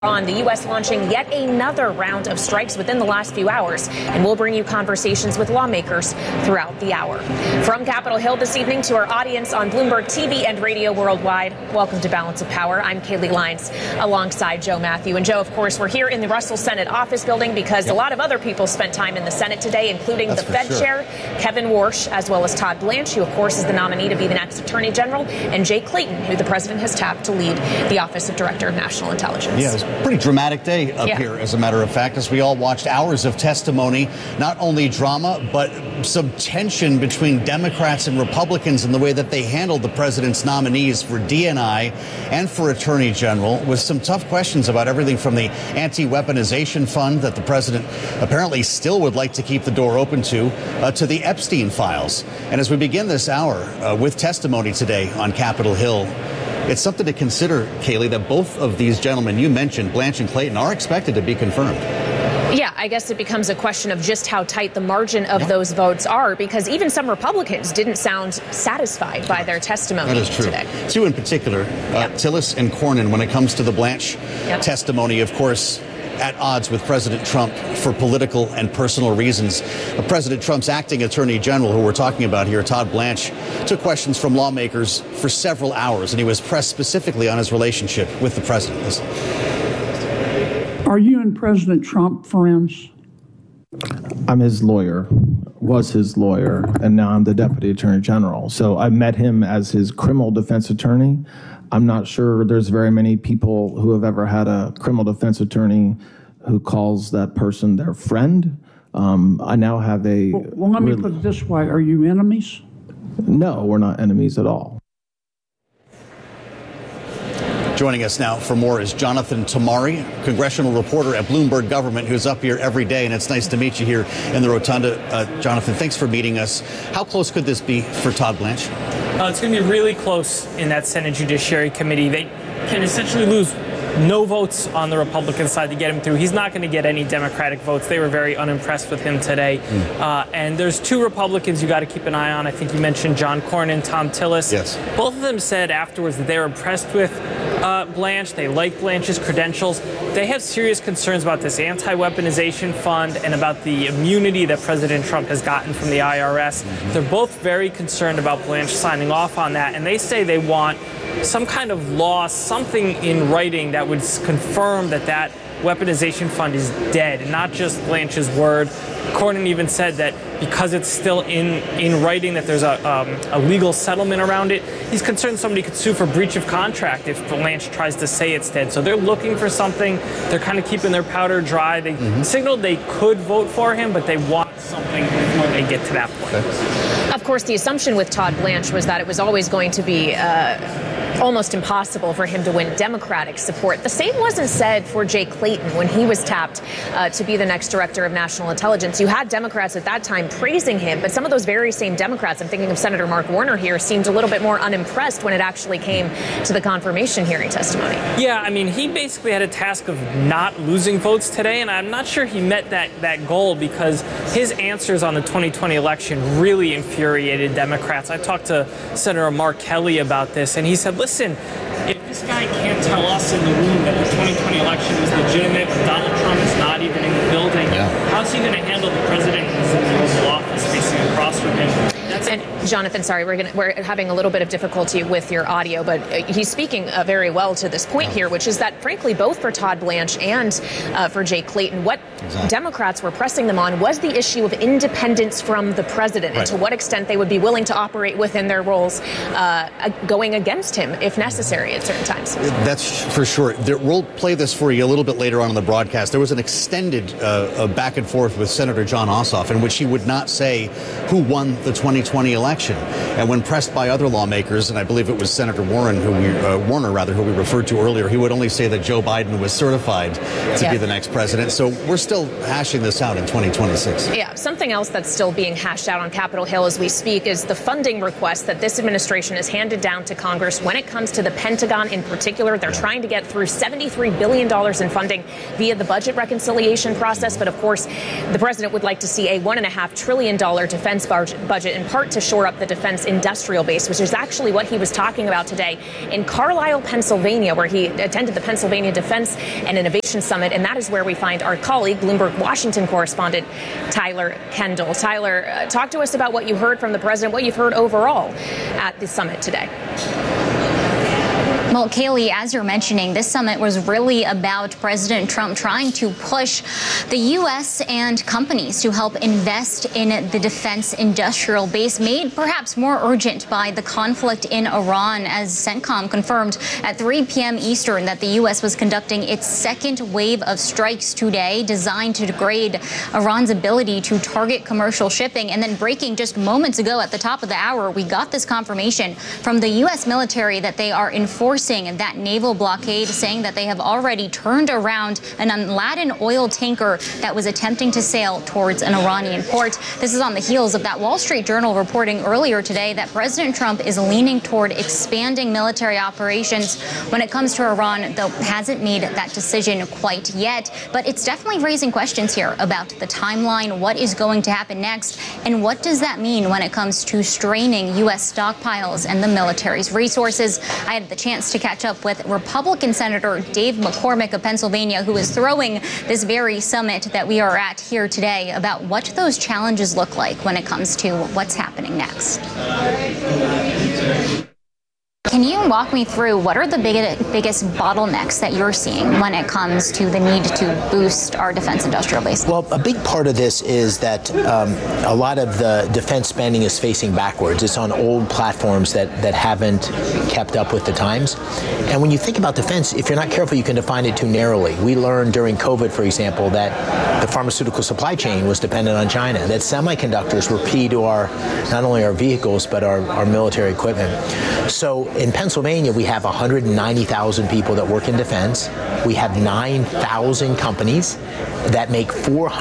On the U.S. launching yet another round of strikes within the last few hours, and we'll bring you conversations with lawmakers throughout the hour. From Capitol Hill this evening to our audience on Bloomberg TV and radio worldwide, welcome to Balance of Power. I'm Kaylee Lyons alongside Joe Matthew. And Joe, of course, we're here in the Russell Senate office building because a lot of other people spent time in the Senate today, including the Fed Chair, Kevin Warsh, as well as Todd Blanche, who, of course, is the nominee to be the next Attorney General, and Jay Clayton, who the president has tapped to lead the Office of Director of National Intelligence. Yeah, pretty dramatic day up here, as a matter of fact, as we all watched hours of testimony, not only drama, but some tension between Democrats and Republicans in the way that they handled the president's nominees for DNI and for Attorney General, with some tough questions about everything from the anti-weaponization fund that the president apparently still would like to keep the door open to the Epstein files. And as we begin this hour with testimony today on Capitol Hill, it's something to consider, Kaylee, that both of these gentlemen you mentioned, Blanche and Clayton, are expected to be confirmed. Yeah, I guess it becomes a question of just how tight the margin of those votes are, because even some Republicans didn't sound satisfied by their testimony that is true. Today. Two in particular, Tillis and Cornyn, when it comes to the Blanche testimony, of course, at odds with President Trump for political and personal reasons. President Trump's acting attorney general, who we're talking about here, Todd Blanche, took questions from lawmakers for several hours, and he was pressed specifically on his relationship with the president. Listen. Are you and President Trump friends? I'm his lawyer, was his lawyer, and now I'm the deputy attorney general. So I met him as his criminal defense attorney. I'm not sure there's very many people who have ever had a criminal defense attorney who calls that person their friend. I now have a... Well, let me put it this way. Are you enemies? No, we're not enemies at all. Joining us now for more is Jonathan Tamari, congressional reporter at Bloomberg Government, who's up here every day, and it's nice to meet you here in the Rotunda. Jonathan, thanks for meeting us. How close could this be for Todd Blanche? It's going to be really close in that Senate Judiciary Committee. They can essentially lose no votes on the Republican side to get him through. He's not going to get any Democratic votes. They were very unimpressed with him today. And there's two Republicans you got to keep an eye on. I think you mentioned John Cornyn, Tom Tillis. Yes. Both of them said afterwards that they were impressed with Blanche. They like Blanche's credentials. They have serious concerns about this anti-weaponization fund and about the immunity that President Trump has gotten from the IRS. They're both very concerned about Blanche signing off on that, and they say they want some kind of law, something in writing that would confirm that that weaponization fund is dead, and not just Blanche's word. Cornyn even said that because it's still in writing that there's a legal settlement around it, he's concerned somebody could sue for breach of contract if Blanche tries to say it's dead. So they're looking for something. They're kind of keeping their powder dry. They signaled they could vote for him, but they want something before they get to that point. Okay. Of course, the assumption with Todd Blanche was that it was always going to be almost impossible for him to win Democratic support. The same wasn't said for Jay Clayton when he was tapped to be the next director of national intelligence. You had Democrats at that time praising him, but some of those very same Democrats, I'm thinking of Senator Mark Warner here, seemed a little bit more unimpressed when it actually came to the confirmation hearing testimony. Yeah, I mean, he basically had a task of not losing votes today, and I'm not sure he met that goal because his answers on the 2020 election really infuriated Democrats. I talked to Senator Mark Kelly about this, and he said, listen, if this guy can't tell us in the room that the 2020 election is legitimate when Donald Trump is not even in the building, how's he going to handle the president who's in the Oval Office facing across from him? And Jonathan, sorry, we're having a little bit of difficulty with your audio, but he's speaking very well to this point here, which is that, frankly, both for Todd Blanche and for Jay Clayton, what Democrats were pressing them on was the issue of independence from the president and to what extent they would be willing to operate within their roles going against him if necessary at certain times. That's for sure. We'll play this for you a little bit later on in the broadcast. There was an extended back and forth with Senator Jon Ossoff in which he would not say who won the 2020 election. And when pressed by other lawmakers, and I believe it was Senator Warner, who we referred to earlier, he would only say that Joe Biden was certified to be the next president. So we're still hashing this out in 2026. Yeah, something else that's still being hashed out on Capitol Hill as we speak is the funding request that this administration has handed down to Congress when it comes to the Pentagon in particular. They're trying to get through $73 billion in funding via the budget reconciliation process. But of course, the president would like to see a $1.5 trillion defense budget, in part to shore shore up the defense industrial base, which is actually what he was talking about today in Carlisle, Pennsylvania, where he attended the Pennsylvania Defense and Innovation Summit. And that is where we find our colleague, Bloomberg Washington correspondent Tyler Kendall. Tyler, talk to us about what you heard from the president, what you've heard overall at the summit today. Well, Kaylee, as you're mentioning, this summit was really about President Trump trying to push the U.S. and companies to help invest in the defense industrial base, made perhaps more urgent by the conflict in Iran, as CENTCOM confirmed at 3 p.m. Eastern that the U.S. was conducting its second wave of strikes today, designed to degrade Iran's ability to target commercial shipping. And then breaking just moments ago at the top of the hour, we got this confirmation from the U.S. military that they are enforcing that naval blockade, saying that they have already turned around an unladen oil tanker that was attempting to sail towards an Iranian port. This is on the heels of that Wall Street Journal reporting earlier today that President Trump is leaning toward expanding military operations when it comes to Iran, though hasn't made that decision quite yet. But it's definitely raising questions here about the timeline, what is going to happen next, and what does that mean when it comes to straining U.S. stockpiles and the military's resources. I had the chance to catch up with Republican Senator Dave McCormick of Pennsylvania, who is throwing this very summit that we are at here today, about what those challenges look like when it comes to what's happening next. Can you walk me through what are the biggest bottlenecks that you're seeing when it comes to the need to boost our defense industrial base? Well, a big part of this is that a lot of the defense spending is facing backwards. It's on old platforms that haven't kept up with the times. And when you think about defense, if you're not careful, you can define it too narrowly. We learned during COVID, for example, that the pharmaceutical supply chain was dependent on China, that semiconductors were key to not only our vehicles, but our military equipment. So in Pennsylvania, we have 190,000 people that work in defense. We have 9,000 companies that make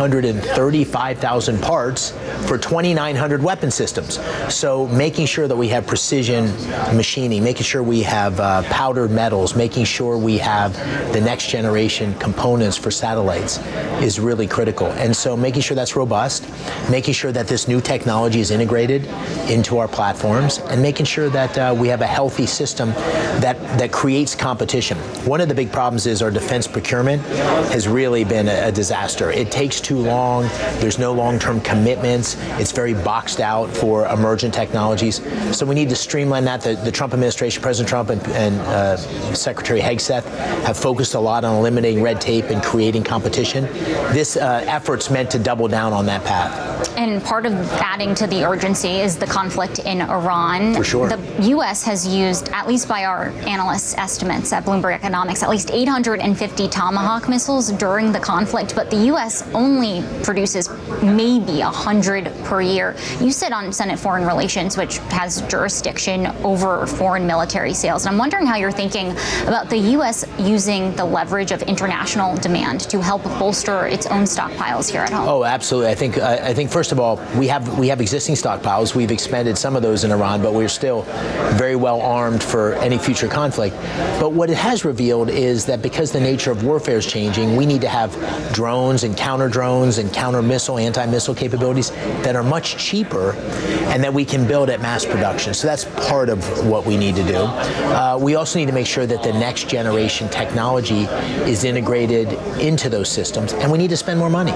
435,000 parts for 2,900 weapon systems. So making sure that we have precision machining, making sure we have powdered metals, making sure we have the next generation components for satellites is really critical. And so making sure that's robust, making sure that this new technology is integrated into our platforms, and making sure that we have a healthy system that creates competition. One of the big problems is our defense procurement has really been a disaster. It takes too long. There's no long-term commitments. It's very boxed out for emergent technologies. So we need to streamline that. The Trump administration, President Trump and Secretary Hegseth have focused a lot on eliminating red tape and creating competition. This effort's meant to double down on that path. And part of adding to the urgency is the conflict in Iran. For sure. The U.S. has used, at least by our analysts' estimates at Bloomberg Economics, at least 850 Tomahawk missiles during the conflict, but the U.S. only produces maybe 100 per year. You sit on Senate Foreign Relations, which has jurisdiction over foreign military sales. And I'm wondering how you're thinking about the U.S. using the leverage of international demand to help bolster its own stockpiles here at home. Oh, absolutely. I think first of all, we have existing stockpiles. We've expended some of those in Iran, but we're still very well armed for any future conflict. But what it has revealed is that because the nature of warfare is changing, we need to have drones and counter drones and counter missile, anti-missile capabilities that are much cheaper and that we can build at mass production. So that's part of what we need to do. We also need to make sure that the next generation technology is integrated into those systems, and we need to spend more money.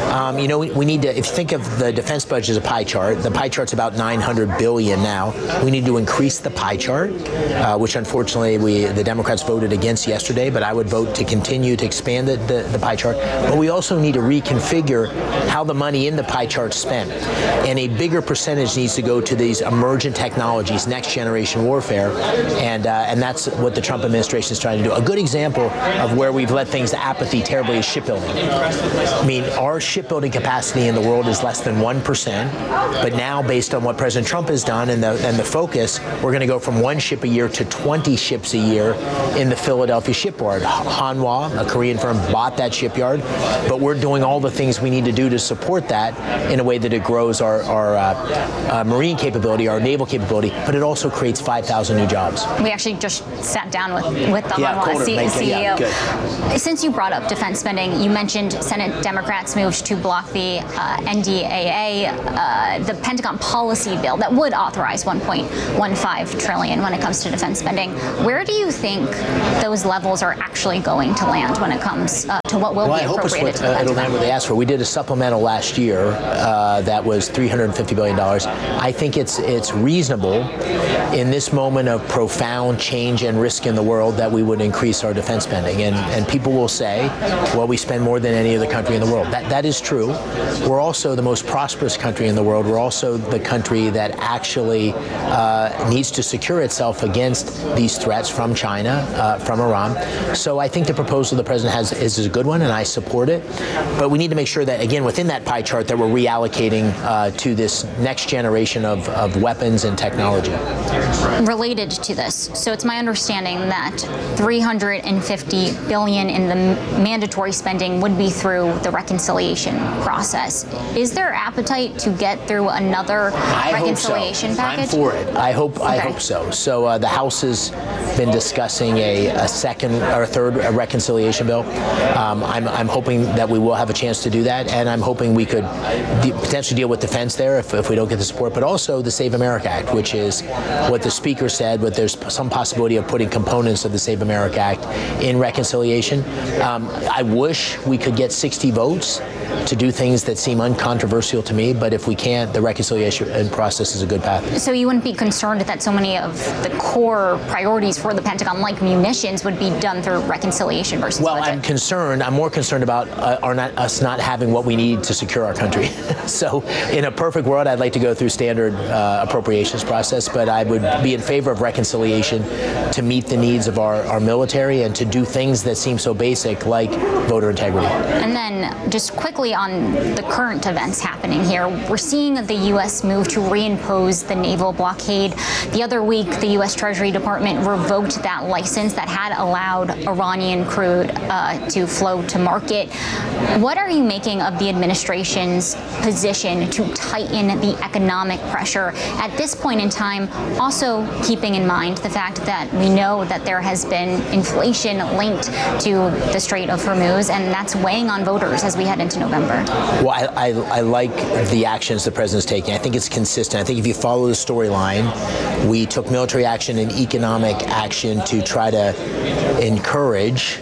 We need to, if you think of the defense budget as a pie chart, the pie chart's about $900 billion now. We need to increase the pie chart, which unfortunately the Democrats voted against yesterday, but I would vote to continue to expand the pie chart. But we also need to reconfigure how the money in the pie chart's spent. And a bigger percentage needs to go to these emergent technologies, next generation warfare, and that's what the Trump administration is trying to do. A good example of where we've let things to apathy terribly is shipbuilding. I mean, our shipbuilding capacity in the world is less than 1%, but now based on what President Trump has done and the focus, we're going to go from one ship a year to 20 ships a year in the Philadelphia shipyard. Hanwha, a Korean firm, bought that shipyard, but we're doing all the things we need to do to support that in a way that it grows our marine capability, our naval capability, but it also creates 5,000 new jobs. We actually just sat down with the Hanwha CEO. Good. Since you brought up defense spending, you mentioned Senate Democrats moved to block the NDAA, the Pentagon policy bill that would authorize $1.15 trillion when it comes to defense spending. Where do you think those levels are actually going to land when it comes to what will be appropriated to the Pentagon? It'll land where they asked for. We did a supplemental last year that was $350 billion. I think it's reasonable in this moment of profound change and risk in the world that we would increase our defense spending. And people will say, well, we spend more than any other country in the world. That is true. We're also the most prosperous country in the world. We're also the country that actually needs to secure itself against these threats from China, from Iran. So I think the proposal the president has is a good one, and I support it. But we need to make sure that, again, within that pie chart, that we're reallocating to this next generation of weapons and technology. Related to this, so it's my understanding that $350 billion in the mandatory spending would be through the reconciliation process. Is there appetite to get through another reconciliation package? I'm for it. I hope so. So the House has been discussing a second or third reconciliation bill. I'm hoping that we will have a chance to do that, and I'm hoping we could potentially deal with defense there if we don't get the support, but also the Save America Act, which is what the Speaker said, but there's some possibility of putting components of the Save America Act in reconciliation. I wish we could get 60 votes to do things that seem uncontroversial to me, but if we can't, the reconciliation process is a good path. So you wouldn't be concerned that so many of the core priorities for the Pentagon, like munitions, would be done through reconciliation versus budget? I'm concerned. I'm more concerned about us not having what we need to secure our country. So in a perfect world, I'd like to go through standard appropriations process, but I would be in favor of reconciliation to meet the needs of our military and to do things that seem so basic, like voter integrity. And then just quickly on the current events happening here, we're seeing the U.S. move to reimpose the naval blockade. The other week, the U.S. Treasury Department revoked that license that had allowed Iranian crude to flow to market. What are you making of the administration's position to tighten the economic pressure at this point in time, also keeping in mind the fact that we know that there has been inflation linked to the Strait of Hormuz, and that's weighing on voters as we head into November? Well, I like the actions the president's taking. I think it's consistent. I think if you follow the storyline, we took military action and economic action to try to encourage,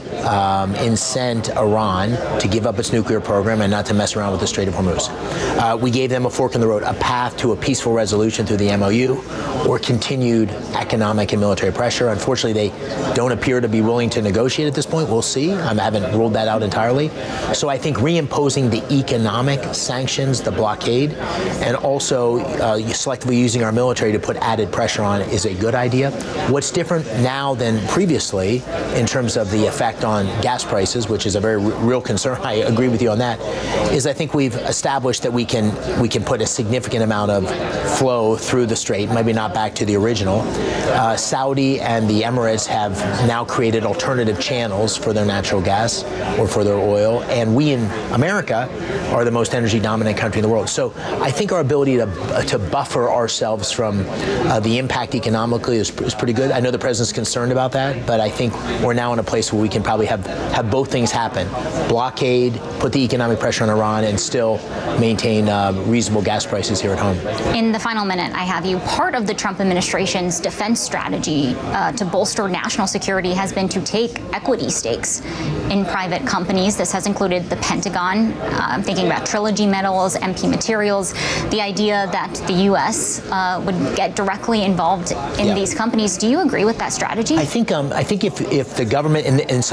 incent Iran to give up its nuclear program and not to mess around with the Strait of Hormuz. We gave them a fork in the road, a path to a peaceful resolution through the MOU or continued economic and military pressure. Unfortunately, they don't appear to be willing to negotiate at this point. We'll see. I haven't ruled that out entirely. So I think reimposing the economic sanctions, the blockade, and also selectively using our military to put added pressure on is a good idea. What's different now than previously in terms of the effect on gas prices, which is a very real concern, I agree with you on that, is I think we've established that we can put a significant amount of flow through the strait, maybe not back to the original. Saudi and the Emirates have now created alternative channels for their natural gas or for their oil, and we in America are the most energy dominant country in the world. So I think our ability to buffer ourselves from the impact economically is pretty good. I know the president's concerned about that, but I think we're now in a place where we can probably have both things happen. Blockade, put the economic pressure on Iran, and still maintain reasonable gas prices here at home. In the final minute I have you, part of the Trump administration's defense strategy to bolster national security has been to take equity stakes in private companies. This has included the Pentagon. I'm thinking about Trilogy Metals, MP Materials, the idea that the U.S. would get directly involved in these companies. Do you agree with that strategy? I think if the government, in some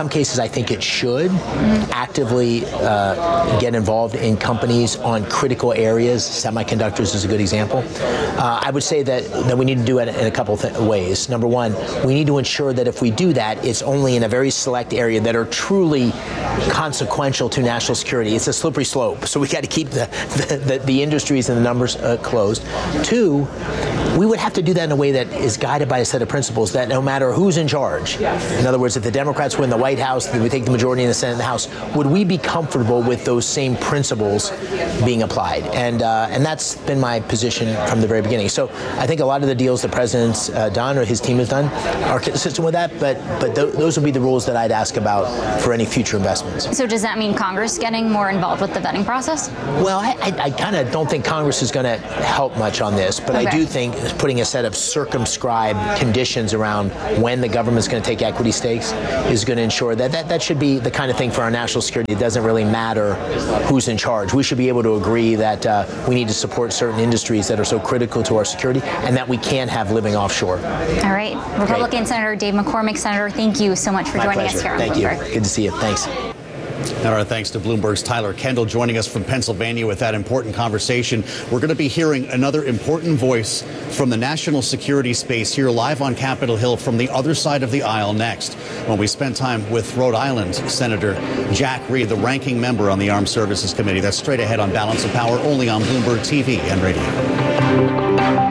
some cases, I think it should actively get involved in companies on critical areas. Semiconductors is a good example. I would say that we need to do it in a couple ways. Number one, we need to ensure that if we do that, it's only in a very select area that are truly consequential to national security. It's a slippery slope, so we got to keep the industries and the numbers closed. Two, we would have to do that in a way that is guided by a set of principles that no matter who's in charge, in other words, if the Democrats win the White House, then we take the majority in the Senate and the House, would we be comfortable with those same principles being applied? And that's been my position from the very beginning. So I think a lot of the deals the President's done or his team has done are consistent with that, but those would be the rules that I'd ask about for any future investments. So does that mean Congress getting more involved with the vetting process? Well, I kind of don't think Congress is going to help much on this, but I do think putting a set of circumscribed conditions around when the government's going to take equity stakes is going to ensure that should be the kind of thing for our national security. It doesn't really matter who's in charge. We should be able to agree that we need to support certain industries that are so critical to our security and that we can't have living offshore. All right. Republican Senator Dave McCormick. Senator, thank you so much for joining us here on Bloomberg. Thank you. Good to see you. Thanks. And our thanks to Bloomberg's Tyler Kendall joining us from Pennsylvania with that important conversation. We're going to be hearing another important voice from the national security space here live on Capitol Hill from the other side of the aisle next, when we spend time with Rhode Island Senator Jack Reed, the ranking member on the Armed Services Committee. That's straight ahead on Balance of Power, only on Bloomberg TV and radio.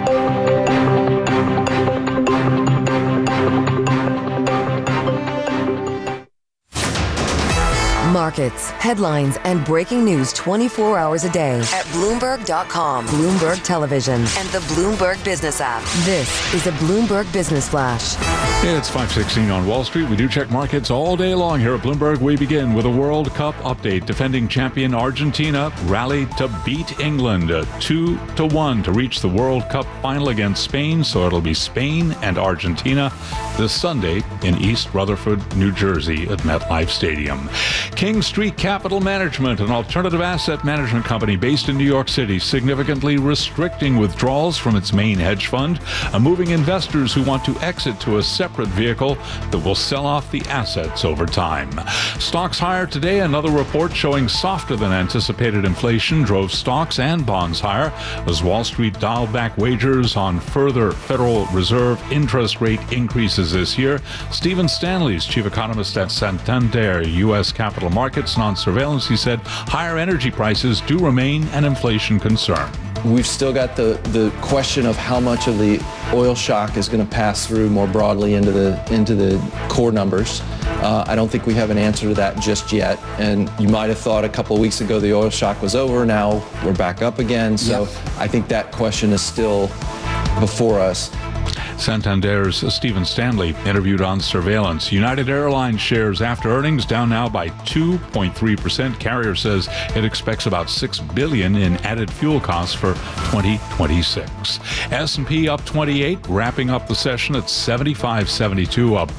Markets, headlines, and breaking news 24 hours a day at Bloomberg.com, Bloomberg Television, and the Bloomberg Business app. This is a Bloomberg Business Flash. It's 5:16 on Wall Street. We do check markets all day long here at Bloomberg. We begin with a World Cup update. Defending champion Argentina rallied to beat England 2-1 to reach the World Cup final against Spain. So it'll be Spain and Argentina this Sunday in East Rutherford, New Jersey at MetLife Stadium. King Street Capital Management, an alternative asset management company based in New York City, significantly restricting withdrawals from its main hedge fund, moving investors who want to exit to a separate vehicle that will sell off the assets over time. Stocks higher today. Another report showing softer than anticipated inflation drove stocks and bonds higher as Wall Street dialed back wagers on further Federal Reserve interest rate increases this year. Stephen Stanley's chief economist at Santander U.S. Capital Markets, and on surveillance, he said higher energy prices do remain an inflation concern. We've still got the question of how much of the oil shock is going to pass through more broadly into the core numbers. I don't think we have an answer to that just yet. And you might have thought a couple of weeks ago the oil shock was over. Now we're back up again. So I think that question is still before us. Santander's Stephen Stanley interviewed on surveillance. United Airlines shares after earnings down now by 2.3%. Carrier says it expects about $6 billion in added fuel costs for 2026. S&P up 28, wrapping up the session at 75.72, up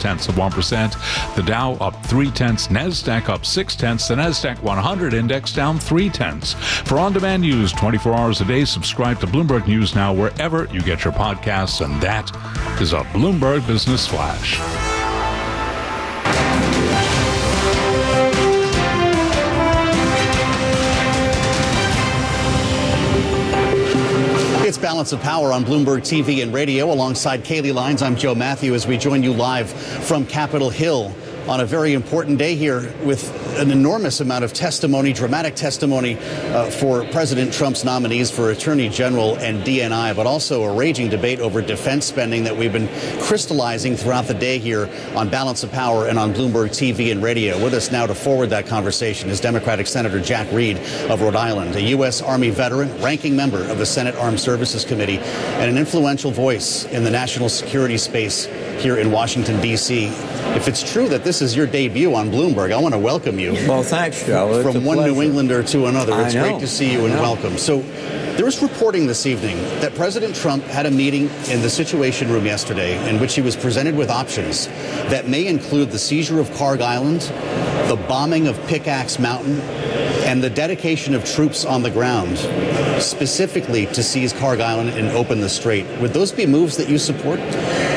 0.4%. The Dow up 0.3, NASDAQ up 0.6. The NASDAQ 100 index down 0.3. For on-demand news 24 hours a day, subscribe to Bloomberg News Now wherever you get your podcasts, and that is a Bloomberg Business Flash. It's Balance of Power on Bloomberg TV and radio. Alongside Kaylee Lines, I'm Joe Matthew as we join you live from Capitol Hill on a very important day here with an enormous amount of testimony, dramatic testimony for President Trump's nominees for Attorney General and DNI, but also a raging debate over defense spending that we've been crystallizing throughout the day here on Balance of Power and on Bloomberg TV and radio. With us now to forward that conversation is Democratic Senator Jack Reed of Rhode Island, a U.S. Army veteran, ranking member of the Senate Armed Services Committee, and an influential voice in the national security space here in Washington, D.C. If it's true that this is your debut on Bloomberg, I want to welcome you. Well, thanks, Joe. From one New Englander to another. It's great to see you and welcome. So there was reporting this evening that President Trump had a meeting in the Situation Room yesterday in which he was presented with options that may include the seizure of Carg Island, the bombing of Pickaxe Mountain, and the dedication of troops on the ground, specifically to seize Carg Island and open the strait. Would those be moves that you support?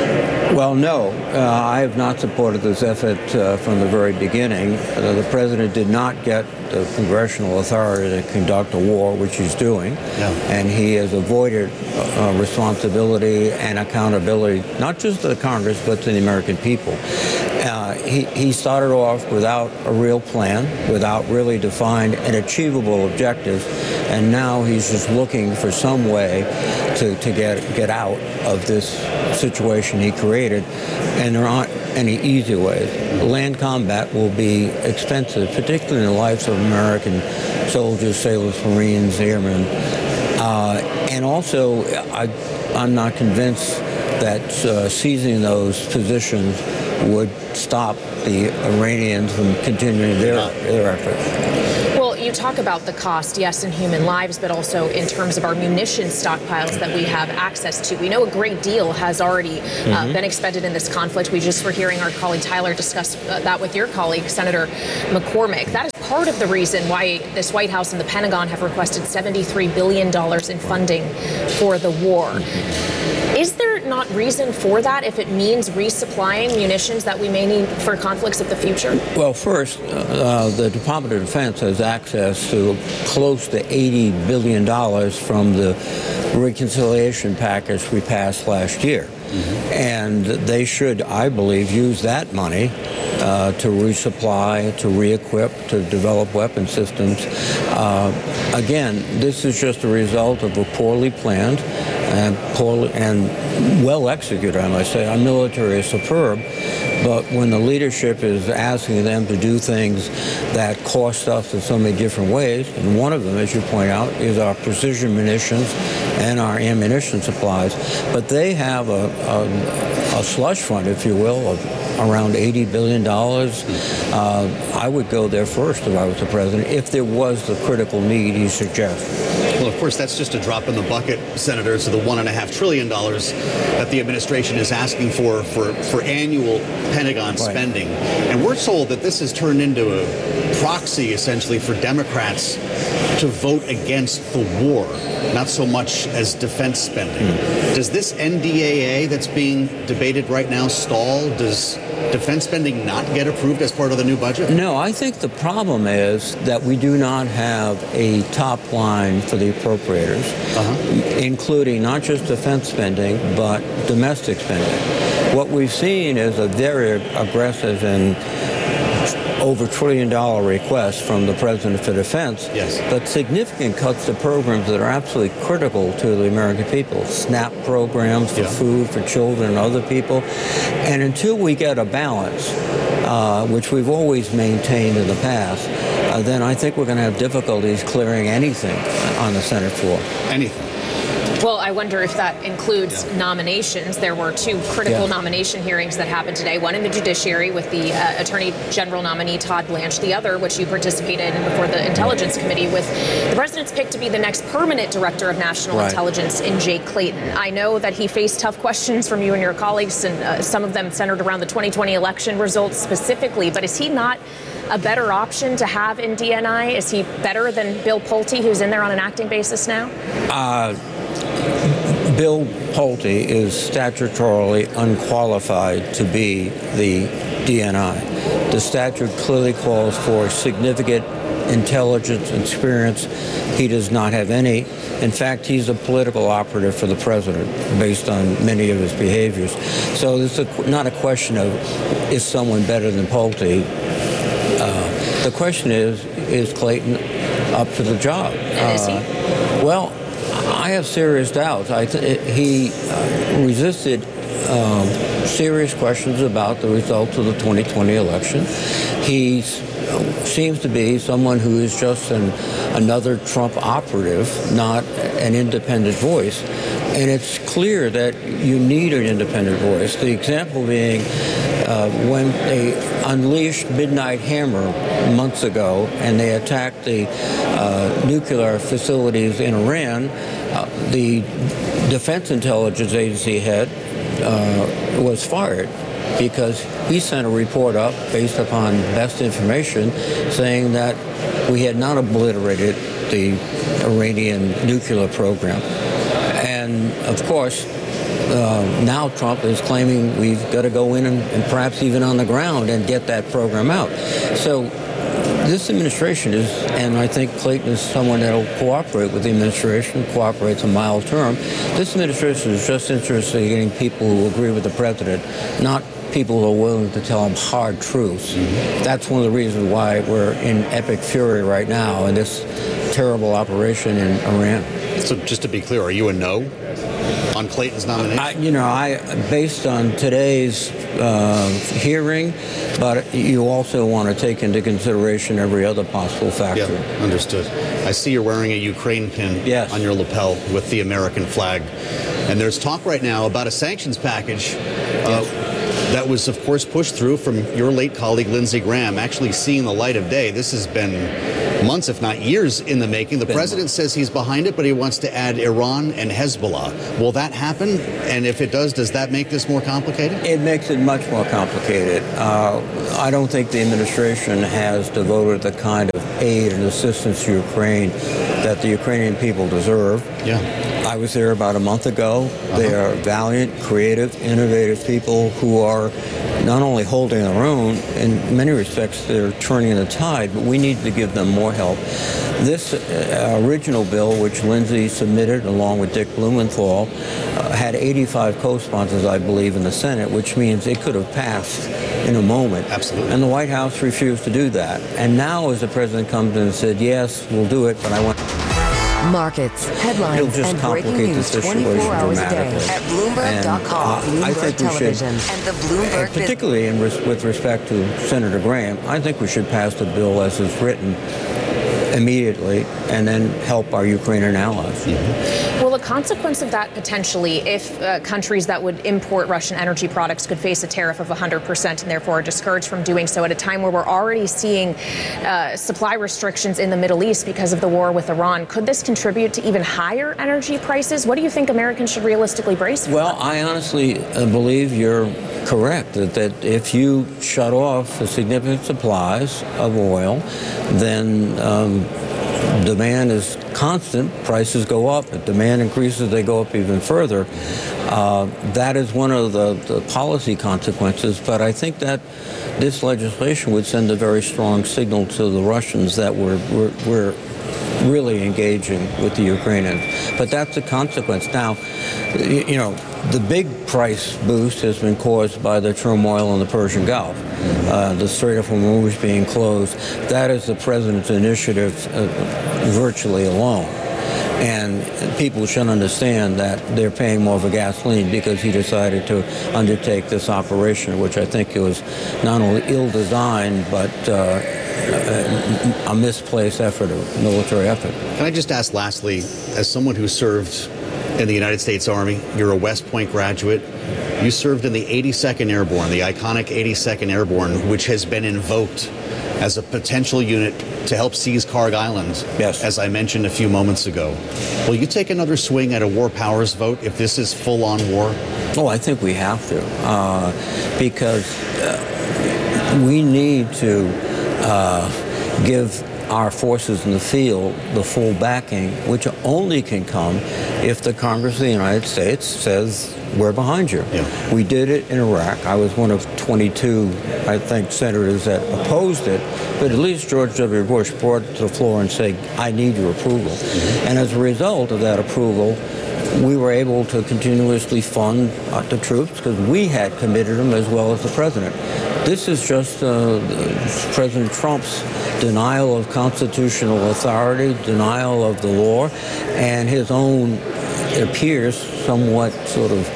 Well, no, I have not supported this effort from the very beginning. The president did not get the congressional authority to conduct a war, which he's doing, and he has avoided responsibility and accountability, not just to the Congress, but to the American people. He started off without a real plan, without really defined and achievable objectives, and now he's just looking for some way to get out of this situation he created, and there aren't any easy ways. Land combat will be expensive, particularly in the lives of American soldiers, sailors, Marines, airmen, and also I'm not convinced that seizing those positions would stop the Iranians from continuing their efforts. Well, you talk about the cost, yes, in human lives, but also in terms of our munition stockpiles that we have access to. We know a great deal has already been expended in this conflict. We just were hearing our colleague Tyler discuss that with your colleague, Senator McCormick. That is part of the reason why this White House and the Pentagon have requested $73 billion in funding for the war. Is there not reason for that if it means resupplying munitions that we may need for conflicts of the future? Well, first, the Department of Defense has access to close to $80 billion from the reconciliation package we passed last year. And they should, I believe, use that money to resupply, to re-equip, to develop weapon systems. Again, this is just a result of a poorly planned and well executed, I must say. Our military is superb, but when the leadership is asking them to do things that cost us in so many different ways, and one of them, as you point out, is our precision munitions and our ammunition supplies, but they have a slush fund, if you will, of around $80 billion. I would go there first if I was the president, if there was the critical need he suggests. Well, of course, that's just a drop in the bucket, Senator, to the $1.5 trillion that the administration is asking for annual Pentagon spending. And we're told that this has turned into a proxy, essentially, for Democrats to vote against the war, not so much as defense spending. Does this NDAA that's being debated right now stall? Does defense spending not get approved as part of the new budget? No, I think the problem is that we do not have a top line for the appropriators, including not just defense spending, but domestic spending. What we've seen is a very aggressive and over $1 trillion request from the President for Defense, but significant cuts to programs that are absolutely critical to the American people. SNAP programs for food for children and other people. And until we get a balance, which we've always maintained in the past, then I think we're going to have difficulties clearing anything on the Senate floor. Anything. Well, I wonder if that includes nominations. There were two critical nomination hearings that happened today, one in the judiciary with the Attorney General nominee Todd Blanche, the other, which you participated in before the Intelligence Committee, with the president's pick to be the next permanent director of national intelligence in Jay Clayton. I know that he faced tough questions from you and your colleagues, and some of them centered around the 2020 election results specifically, but is he not a better option to have in DNI? Is he better than Bill Pulte, who's in there on an acting basis now? Bill Pulte is statutorily unqualified to be the DNI. The statute clearly calls for significant intelligence experience. He does not have any. In fact, he's a political operative for the president based on many of his behaviors. So it's not a question of is someone better than Pulte. The question is Clayton up to the job? And is he? Well, I have serious doubts. He resisted serious questions about the results of the 2020 election. He seems to be someone who is just another Trump operative, not an independent voice. And it's clear that you need an independent voice. The example being when they unleashed Midnight Hammer months ago and they attacked the nuclear facilities in Iran, the Defense Intelligence Agency head was fired because he sent a report up based upon best information saying that we had not obliterated the Iranian nuclear program. And of course, now Trump is claiming we've got to go in and perhaps even on the ground and get that program out. So this administration is, and I think Clayton is someone that will cooperate with the administration, cooperate's a mild term. This administration is just interested in getting people who agree with the president, not people who are willing to tell him hard truths. That's one of the reasons why we're in epic fury right now in this terrible operation in Iran. So just to be clear, are you a no on Clayton's nomination? Based on today's hearing, but you also want to take into consideration every other possible factor. Yeah, understood. I see you're wearing a Ukraine pin on your lapel with the American flag. And there's talk right now about a sanctions package that was, of course, pushed through from your late colleague, Lindsey Graham, actually seeing the light of day. This has been months, if not years, in the making. The president says he's behind it, but he wants to add Iran and Hezbollah. Will that happen? And if it does that make this more complicated? It makes it much more complicated. I don't think the administration has devoted the kind of aid and assistance to Ukraine that the Ukrainian people deserve. Yeah. I was there about a month ago. They are valiant, creative, innovative people who are not only holding their own, in many respects they're turning the tide, but we need to give them more help. This original bill, which Lindsey submitted along with Dick Blumenthal, had 85 co-sponsors, I believe, in the Senate, which means it could have passed in a moment. Absolutely. And the White House refused to do that. And now as the president comes in and said, yes, we'll do it, but I want... Markets, headlines, and breaking news 24 hours a day at Bloomberg.com, Bloomberg Television, and the Bloomberg particularly with respect to Senator Graham, I think we should pass the bill as is written immediately and then help our Ukrainian allies. Will the consequence of that potentially, if countries that would import Russian energy products could face a tariff of 100% and therefore are discouraged from doing so at a time where we're already seeing supply restrictions in the Middle East because of the war with Iran, could this contribute to even higher energy prices? What do you think Americans should realistically brace for? Well, I honestly believe you're correct, that if you shut off the significant supplies of oil, then demand is constant, prices go up. If demand increases, they go up even further. That is one of the policy consequences, but I think that this legislation would send a very strong signal to the Russians that we're really engaging with the Ukrainians. But that's the consequence. Now, you know, the big price boost has been caused by the turmoil in the Persian Gulf. The Strait of Hormuz being closed. That is the president's initiative virtually alone. And people should understand that they're paying more for gasoline because he decided to undertake this operation, which I think was not only ill-designed, but a misplaced effort, a military effort. Can I just ask lastly, as someone who served in the United States Army, you're a West Point graduate, you served in the 82nd Airborne, the iconic 82nd Airborne, which has been invoked as a potential unit to help seize Kharg Island, as I mentioned a few moments ago. Will you take another swing at a war powers vote if this is full-on war? Oh, I think we have to, because we need to give our forces in the field the full backing, which only can come if the Congress of the United States says, we're behind you. Yeah. We did it in Iraq. I was one of 22, I think, senators that opposed it, but at least George W. Bush brought it to the floor and said, I need your approval. And as a result of that approval, we were able to continuously fund the troops because we had committed them as well as the president. This is just President Trump's denial of constitutional authority, denial of the law, and his own, it appears, somewhat sort of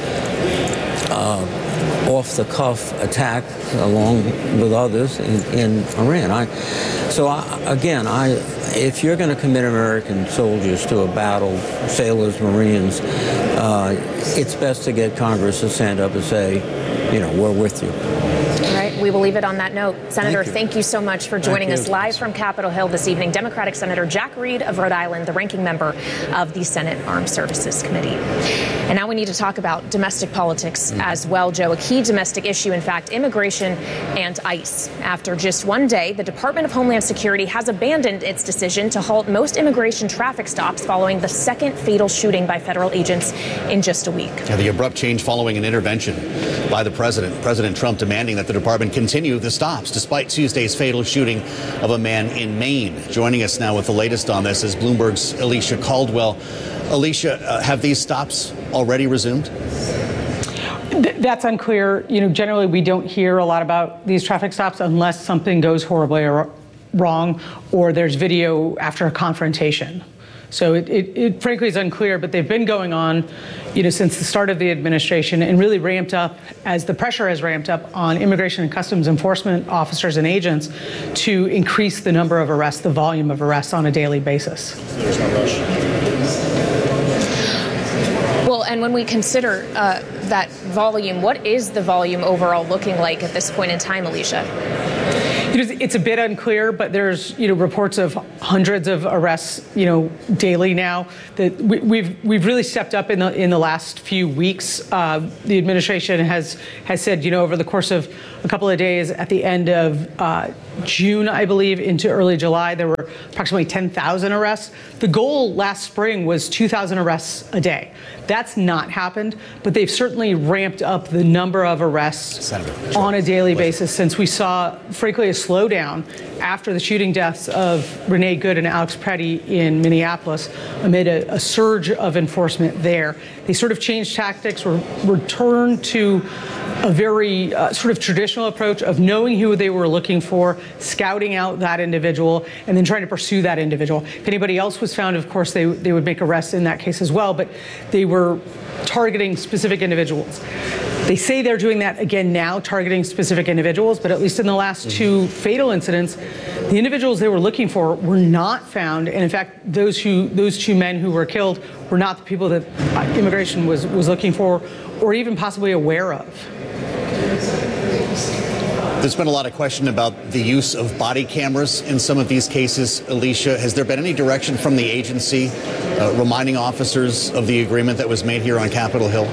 off-the-cuff attack along with others in Iran. If you're going to commit American soldiers to a battle, sailors, Marines, it's best to get Congress to stand up and say, you know, we're with you. All right, we will leave it on that note. Senator, thank you so much for joining us live from Capitol Hill this evening. Democratic Senator Jack Reed of Rhode Island, the ranking member of the Senate Armed Services Committee. And now we need to talk about domestic politics as well, Joe. A key domestic issue, in fact, immigration and ICE. After just one day, the Department of Homeland Security has abandoned its decision to halt most immigration traffic stops following the second fatal shooting by federal agents in just a week. Yeah, the abrupt change following an intervention by the president. President Trump demanding that the department continue the stops despite Tuesday's fatal shooting of a man in Maine. Joining us now with the latest on this is Bloomberg's Alicia Caldwell. Alicia, have these stops already resumed? That's unclear. Generally, we don't hear a lot about these traffic stops unless something goes horribly wrong or there's video after a confrontation. So it frankly is unclear, but they've been going on, since the start of the administration and really ramped up as the pressure has ramped up on immigration and customs enforcement officers and agents to increase the number of arrests, the volume of arrests on a daily basis. There's no rush. Well, and when we consider that volume, what is the volume overall looking like at this point in time, Alicia? It's a bit unclear, but there's reports of hundreds of arrests daily now. That we've really stepped up in the last few weeks. The administration has said over the course of a couple of days at the end of June, I believe, into early July, there were approximately 10,000 arrests. The goal last spring was 2,000 arrests a day. That's not happened, but they've certainly ramped up the number of arrests on a daily basis since we saw, frankly, a slowdown after the shooting deaths of Renee Good and Alex Pretty in Minneapolis amid a surge of enforcement there. They sort of changed tactics, returned to a very sort of traditional approach of knowing who they were looking for, scouting out that individual, and then trying to pursue that individual. If anybody else was found, of course, they would make arrests in that case as well, but they were targeting specific individuals. They say they're doing that again now, targeting specific individuals, but at least in the last two fatal incidents, the individuals they were looking for were not found. And in fact, those two men who were killed were not the people that immigration was looking for or even possibly aware of. There's been a lot of question about the use of body cameras in some of these cases. Alicia, has there been any direction from the agency reminding officers of the agreement that was made here on Capitol Hill?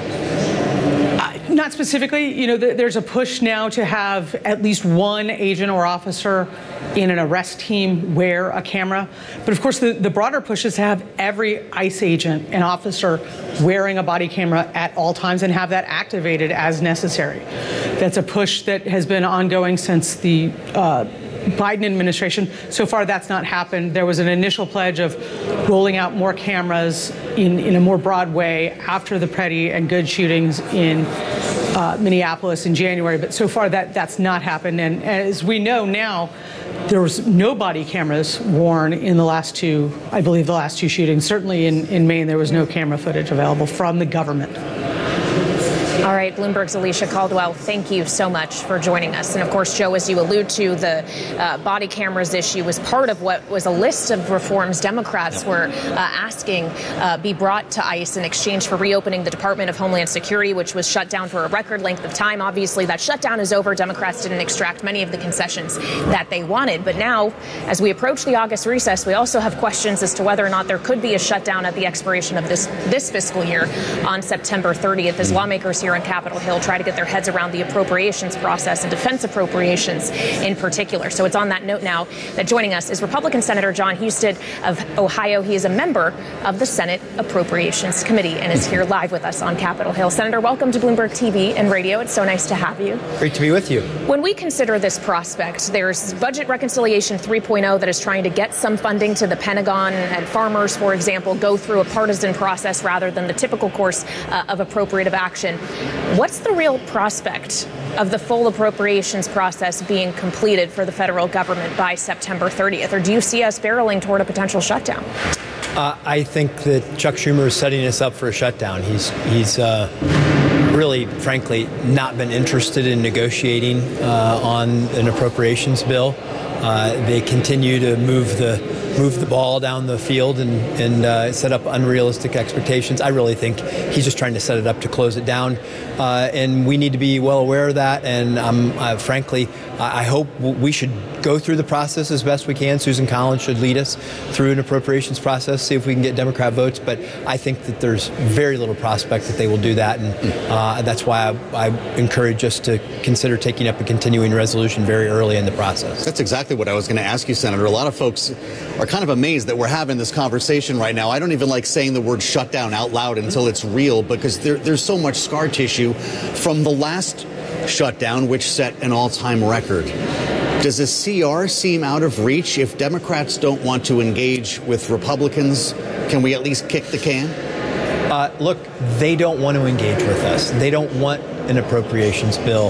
Not specifically. There's a push now to have at least one agent or officer in an arrest team wear a camera. But of course, the broader push is to have every ICE agent and officer wearing a body camera at all times and have that activated as necessary. That's a push that has been ongoing since the Biden administration. So far, that's not happened. There was an initial pledge of rolling out more cameras in a more broad way after the Pretty and Good shootings in Minneapolis in January. But so far, that's not happened. And as we know now, there was no body cameras worn in the last two shootings. Certainly in Maine, there was no camera footage available from the government. All right, Bloomberg's Alicia Caldwell, thank you so much for joining us. And of course, Joe, as you allude to, the body cameras issue was part of what was a list of reforms Democrats were asking be brought to ICE in exchange for reopening the Department of Homeland Security, which was shut down for a record length of time. Obviously, that shutdown is over. Democrats didn't extract many of the concessions that they wanted. But now, as we approach the August recess, we also have questions as to whether or not there could be a shutdown at the expiration of this fiscal year on September 30th, as lawmakers here on Capitol Hill try to get their heads around the appropriations process and defense appropriations in particular. So it's on that note now that joining us is Republican Senator Jon Husted of Ohio. He is a member of the Senate Appropriations Committee and is here live with us on Capitol Hill. Senator, welcome to Bloomberg TV and Radio. It's so nice to have you. Great to be with you. When we consider this prospect, there's Budget Reconciliation 3.0 that is trying to get some funding to the Pentagon and farmers, for example, go through a partisan process rather than the typical course of appropriative action. What's the real prospect of the full appropriations process being completed for the federal government by September 30th? Or do you see us barreling toward a potential shutdown? I think that Chuck Schumer is setting us up for a shutdown. He's really, frankly, not been interested in negotiating on an appropriations bill. They continue to move the move the ball down the field and set up unrealistic expectations. I really think he's just trying to set it up to close it down, and we need to be well aware of that. And frankly, I hope we should go through the process as best we can. Susan Collins should lead us through an appropriations process, see if we can get Democrat votes. But I think that there's very little prospect that they will do that, and that's why I encourage us to consider taking up a continuing resolution very early in the process. That's exactly what I was going to ask you, Senator. A lot of folks are kind of amazed that we're having this conversation right now. I don't even like saying the word shutdown out loud until it's real, because there's so much scar tissue from the last shutdown, which set an all-time record. Does a CR seem out of reach? If Democrats don't want to engage with Republicans, can we at least kick the can? Look, they don't want to engage with us. They don't want an appropriations bill.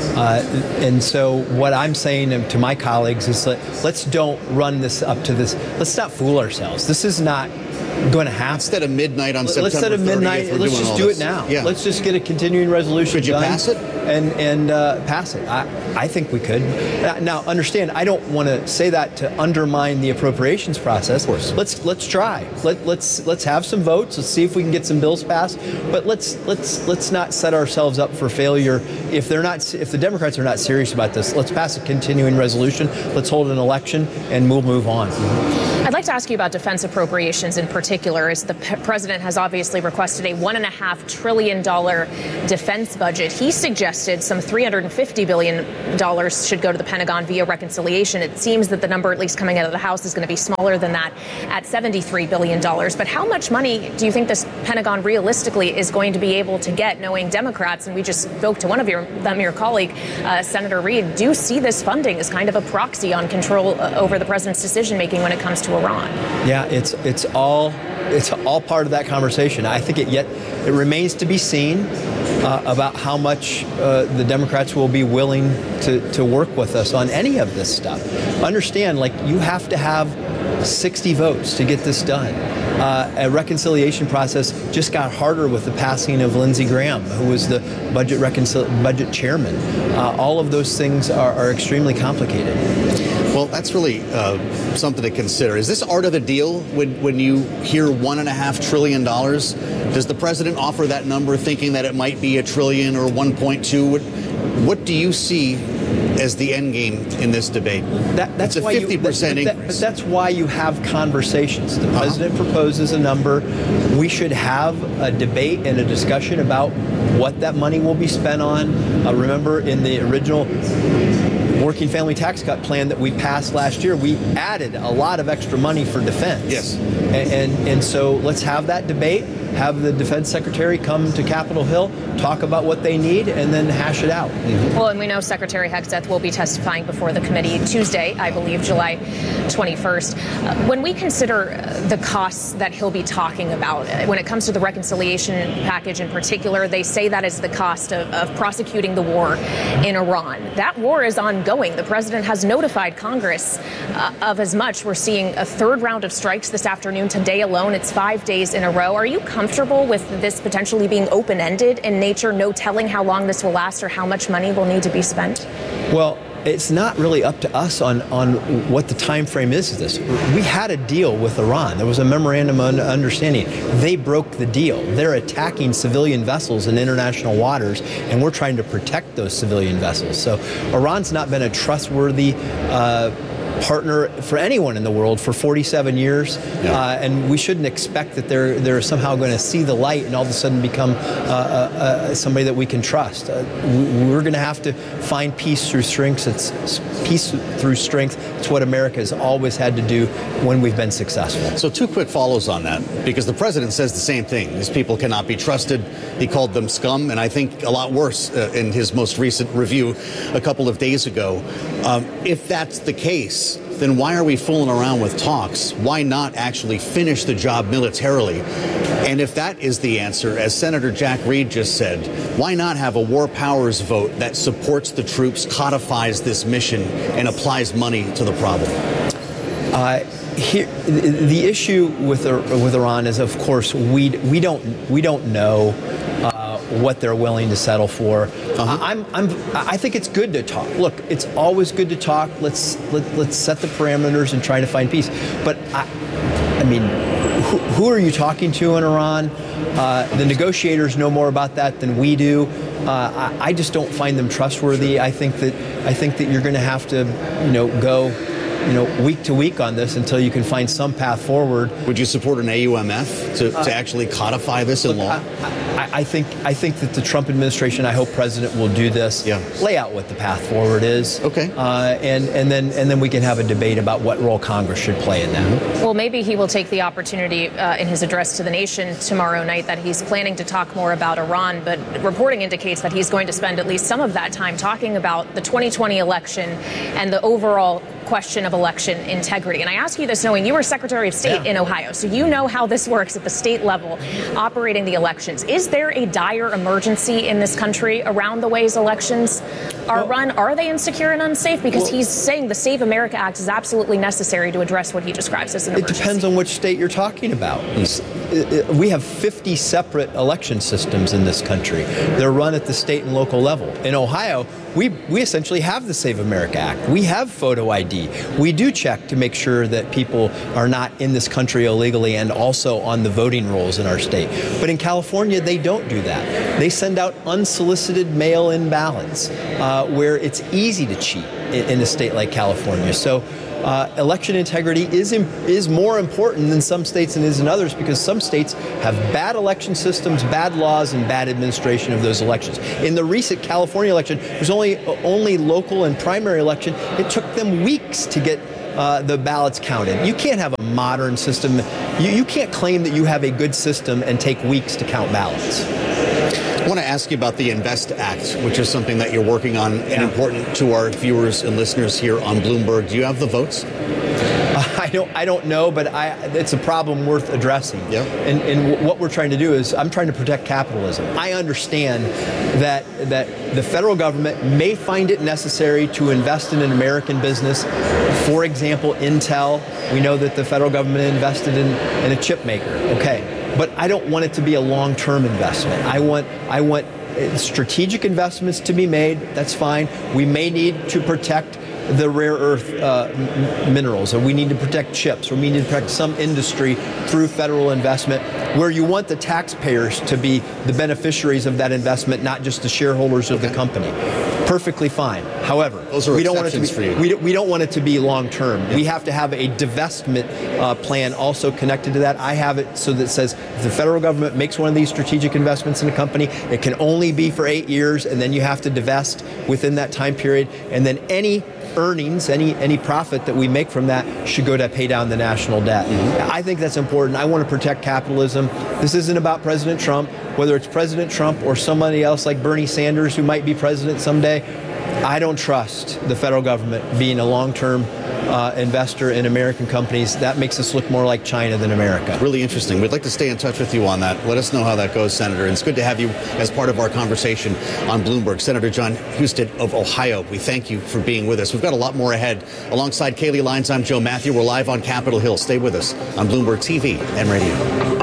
And so what I'm saying to my colleagues is let's don't run this up to this. Let's not fool ourselves. This is not going to happen. Instead of midnight on September 30th, instead of midnight, let's just do it now. Yeah. Let's just get a continuing resolution. Could you done pass it? And pass it. I think we could. Now, understand, I don't want to say that to undermine the appropriations process. Of course. Let's try. Let's have some votes. Let's see if we can get some bills passed. But let's not set ourselves up for failure. If the Democrats are not serious about this, let's pass a continuing resolution. Let's hold an election, and we'll move on. I'd like to ask you about defense appropriations in particular, as the president has obviously requested a $1.5 trillion defense budget. He suggested some $350 billion should go to the Pentagon via reconciliation. It seems that the number, at least coming out of the House, is going to be smaller than that at $73 billion. But how much money do you think this Pentagon realistically is going to be able to get, knowing Democrats, and we just spoke to one of your colleague, Senator Reid, do see this funding as kind of a proxy on control over the president's decision-making when it comes to Iran? Yeah, it's all part of that conversation. I think it remains to be seen about how much the Democrats will be willing to work with us on any of this stuff. Understand, you have to have 60 votes to get this done. A reconciliation process just got harder with the passing of Lindsey Graham, who was the budget chairman. All of those things are extremely complicated. Well, that's really something to consider. Is this art of the deal when you hear $1.5 trillion? Does the president offer that number thinking that it might be $1 trillion or 1.2? What do you see as the end game in this debate? That's a 50% increase. But that's why you have conversations. The president proposes a number. We should have a debate and a discussion about what that money will be spent on. Remember, in the original working family tax cut plan that we passed last year, we added a lot of extra money for defense. Yes. And so let's have that debate, have the defense secretary come to Capitol Hill, talk about what they need, and then hash it out. Mm-hmm. Well, and we know Secretary Hegseth will be testifying before the committee Tuesday, I believe, July 21st. When we consider the costs that he'll be talking about, when it comes to the reconciliation package in particular, they say that is the cost of prosecuting the war in Iran. That war is ongoing. The president has notified Congress of as much. We're seeing a third round of strikes this afternoon. Today alone, it's 5 days in a row. Are you comfortable with this potentially being open-ended in nature, no telling how long this will last or how much money will need to be spent? Well, it's not really up to us on what the time frame is of this. We had a deal with Iran. There was a memorandum of understanding. They broke the deal. They're attacking civilian vessels in international waters, and we're trying to protect those civilian vessels. So Iran's not been a trustworthy partner for anyone in the world for 47 years, and we shouldn't expect that they're somehow going to see the light and all of a sudden become somebody that we can trust. We're going to have to find peace through strength. It's peace through strength. It's what America has always had to do when we've been successful. So 2 quick follows on that, because the president says the same thing. These people cannot be trusted. He called them scum, and I think a lot worse in his most recent review a couple of days ago. If that's the case, then why are we fooling around with talks? Why not actually finish the job militarily? And if that is the answer, as Senator Jack Reed just said, why not have a war powers vote that supports the troops, codifies this mission, and applies money to the problem? The issue with Iran is, of course, we don't know what they're willing to settle for. I think it's good to talk. Look, it's always good to talk. Let's set the parameters and try to find peace. But I mean, who are you talking to in Iran? The negotiators know more about that than we do. I just don't find them trustworthy. I think that you're going to have to, go, week to week on this until you can find some path forward. Would you support an AUMF to actually codify this in law? I think that the Trump administration, I hope President will do this. Yeah. Lay out what the path forward is. Okay. And then we can have a debate about what role Congress should play in that. Well, maybe he will take the opportunity in his address to the nation tomorrow night that he's planning to talk more about Iran, but reporting indicates that he's going to spend at least some of that time talking about the 2020 election and the overall question of election integrity. And I ask you this knowing you were Secretary of State in Ohio, so you know how this works at the state level, operating the elections. Is there a dire emergency in this country around the ways elections are run? Are they insecure and unsafe? Because he's saying the Save America Act is absolutely necessary to address what he describes as an emergency. It depends on which state you're talking about. We have 50 separate election systems in this country. They're run at the state and local level. In Ohio, we essentially have the Save America Act. We have photo ID. We do check to make sure that people are not in this country illegally and also on the voting rolls in our state. But in California, they don't do that. They send out unsolicited mail-in ballots where it's easy to cheat in a state like California. So election integrity is more important than some states and is in others because some states have bad election systems, bad laws, and bad administration of those elections. In the recent California election, there was only local and primary election. It took them weeks to get the ballots counted. You can't have a modern system. You can't claim that you have a good system and take weeks to count ballots. I want to ask you about the INVEST Act, which is something that you're working on and important to our viewers and listeners here on Bloomberg. Do you have the votes? I don't know, but it's a problem worth addressing. Yeah. And what we're trying to do is I'm trying to protect capitalism. I understand that the federal government may find it necessary to invest in an American business. For example, Intel. We know that the federal government invested in a chip maker. Okay. But I don't want it to be a long-term investment. I want strategic investments to be made. That's fine. We may need to protect the rare earth minerals, or we need to protect chips, or we need to protect some industry through federal investment, where you want the taxpayers to be the beneficiaries of that investment, not just the shareholders of the company. Perfectly fine. However, we don't want it to be long term. Yeah. We have to have a divestment plan also connected to that. I have it so that it says if the federal government makes one of these strategic investments in a company, it can only be for 8 years, and then you have to divest within that time period, and then any earnings, any profit that we make from that should go to pay down the national debt. Mm-hmm. I think that's important. I want to protect capitalism. This isn't about President Trump. Whether it's President Trump or somebody else like Bernie Sanders who might be president someday, I don't trust the federal government being a long-term investor in American companies. That makes us look more like China than America. Really interesting. We'd like to stay in touch with you on that. Let us know how that goes, Senator. And it's good to have you as part of our conversation on Bloomberg. Senator Jon Husted of Ohio, we thank you for being with us. We've got a lot more ahead. Alongside Kayleigh Lines, I'm Joe Matthew. We're live on Capitol Hill. Stay with us on Bloomberg TV and radio.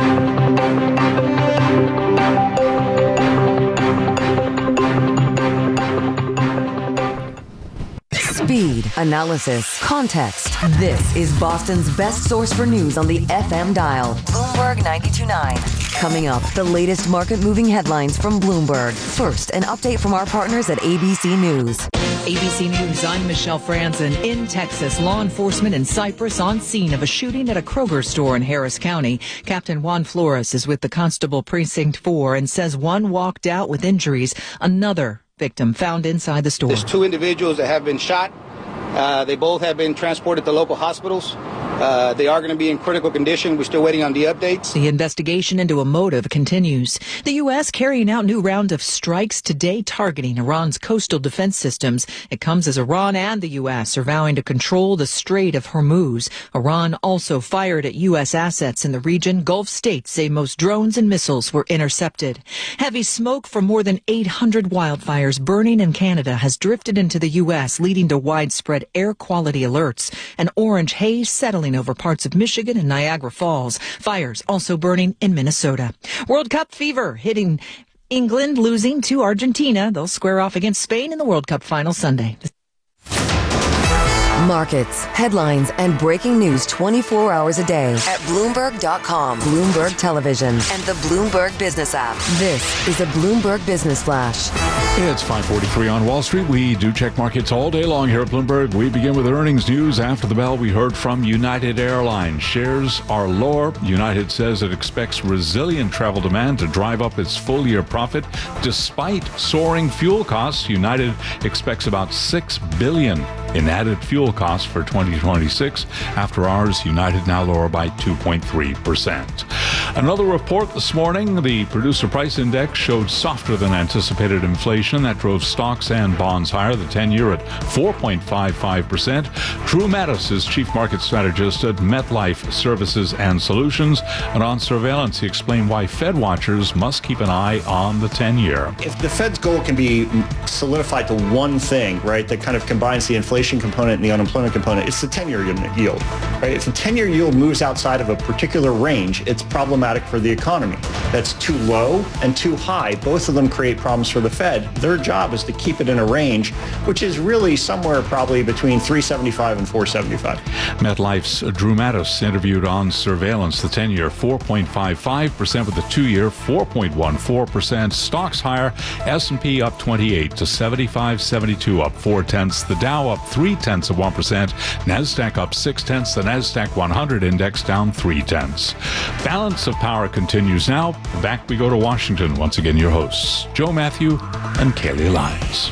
Speed, analysis, context. This is Boston's best source for news on the FM dial. Bloomberg 92.9. Coming up, the latest market-moving headlines from Bloomberg. First, an update from our partners at ABC News. ABC News, I'm Michelle Franzen. In Texas, law enforcement in Cypress on scene of a shooting at a Kroger store in Harris County. Captain Juan Flores is with the Constable Precinct 4 and says one walked out with injuries. Another victim found inside the store. There's 2 individuals that have been shot. They both have been transported to local hospitals. They are going to be in critical condition. We're still waiting on the updates. The investigation into a motive continues. The U.S. carrying out new round of strikes today targeting Iran's coastal defense systems. It comes as Iran and the U.S. are vowing to control the Strait of Hormuz. Iran also fired at U.S. assets in the region. Gulf states say most drones and missiles were intercepted. Heavy smoke from more than 800 wildfires burning in Canada has drifted into the U.S., leading to widespread air quality alerts. An orange haze settling over parts of Michigan and Niagara Falls. Fires also burning in Minnesota. World Cup fever hitting England losing to Argentina. They'll square off against Spain in the World Cup final Sunday. Markets, headlines, and breaking news 24 hours a day at Bloomberg.com, Bloomberg Television, and the Bloomberg Business app. This is a Bloomberg Business Flash. It's 5:43 on Wall Street. We do check markets all day long here at Bloomberg. We begin with earnings news. After the bell, we heard from United Airlines. Shares are lower. United says it expects resilient travel demand to drive up its full-year profit. Despite soaring fuel costs, United expects about $6 billion in added fuel costs for 2026. After hours, United now lower by 2.3%. Another report this morning, the Producer Price Index showed softer than anticipated inflation that drove stocks and bonds higher, the 10-year at 4.55%. Drew Mattis is Chief Market Strategist at MetLife Services and Solutions. And on surveillance, he explained why Fed watchers must keep an eye on the 10-year. If the Fed's goal can be solidified to one thing, right, that kind of combines the inflation component and the unemployment component, it's the 10-year yield, right? If the 10-year yield moves outside of a particular range, it's problematic for the economy. That's too low and too high. Both of them create problems for the Fed. Their job is to keep it in a range, which is really somewhere probably between 375 and 475. MetLife's Drew Mattis interviewed on surveillance. The 10-year 4.55% with the 2-year 4.14%. Stocks higher. S&P up 28 to 75.72, up 0.4. The Dow up 0.3%. NASDAQ up 0.6. The NASDAQ 100 index down 0.3. Balance of power continues now. Back we go to Washington. Once again, your hosts, Joe Matthew and Kaylee Lyons.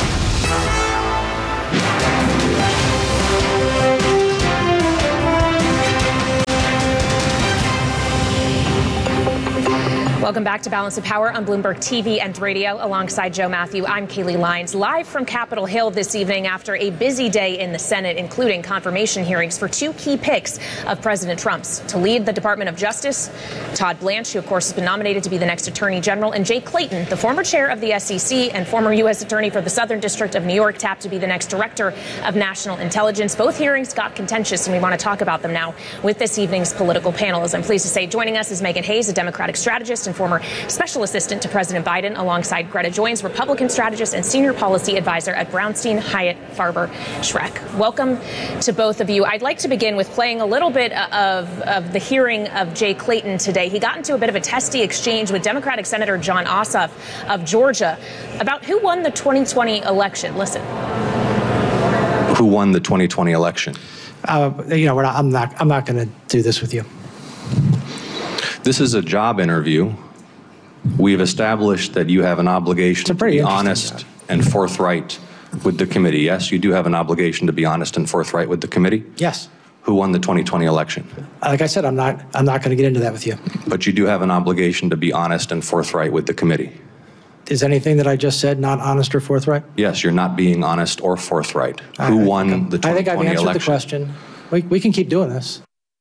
Welcome back to Balance of Power on Bloomberg TV and radio. Alongside Joe Matthew, I'm Kaylee Lyons, live from Capitol Hill this evening after a busy day in the Senate, including confirmation hearings for two key picks of President Trump's to lead the Department of Justice. Todd Blanche, who of course has been nominated to be the next Attorney General, and Jay Clayton, the former chair of the SEC and former U.S. Attorney for the Southern District of New York, tapped to be the next Director of National Intelligence. Both hearings got contentious, and we want to talk about them now with this evening's political panel. As I'm pleased to say, joining us is Megan Hayes, a Democratic strategist and former special assistant to President Biden, alongside Greta Joynes, Republican strategist and senior policy advisor at Brownstein Hyatt Farber Schreck. Welcome to both of you. I'd like to begin with playing a little bit of the hearing of Jay Clayton today. He got into a bit of a testy exchange with Democratic Senator Jon Ossoff of Georgia about who won the 2020 election. Listen. Who won the 2020 election? I'm not going to do this with you. This is a job interview. We've established that you have an obligation to be honest and forthright with the committee. Yes, you do have an obligation to be honest and forthright with the committee? Yes. Who won the 2020 election? Like I said, I'm not going to get into that with you. But you do have an obligation to be honest and forthright with the committee. Is anything that I just said not honest or forthright? Yes, you're not being honest or forthright. Who won the 2020 election? I think I've answered the question. We can keep doing this.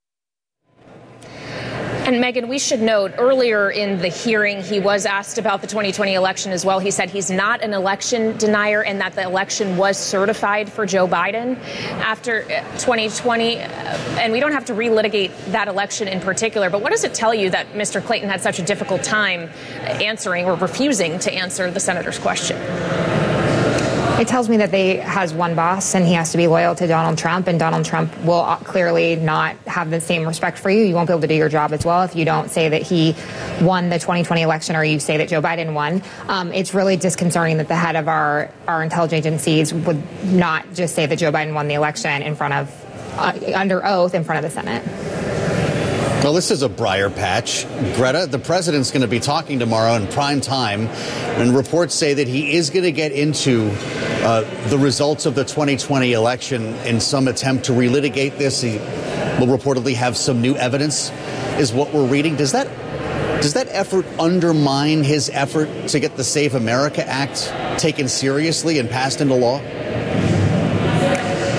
And Megan, we should note earlier in the hearing, he was asked about the 2020 election as well. He said he's not an election denier and that the election was certified for Joe Biden after 2020. And we don't have to relitigate that election in particular. But what does it tell you that Mr. Clayton had such a difficult time answering or refusing to answer the senator's question? It tells me that they has one boss and he has to be loyal to Donald Trump, and Donald Trump will clearly not have the same respect for you. You won't be able to do your job as well if you don't say that he won the 2020 election or you say that Joe Biden won. It's really disconcerting that the head of our intelligence agencies would not just say that Joe Biden won the election in front of, under oath in front of the Senate. Well, this is a briar patch. Greta, the president's going to be talking tomorrow in prime time, and reports say that he is going to get into the results of the 2020 election in some attempt to relitigate this. He will reportedly have some new evidence, is what we're reading. Does that effort undermine his effort to get the Save America Act taken seriously and passed into law? There's